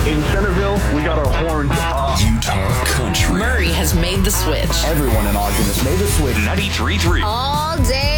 In Centerville, we got our horns up. Utah Country. Murray has made the switch. Everyone in Ogden has made the switch. 93.3. All day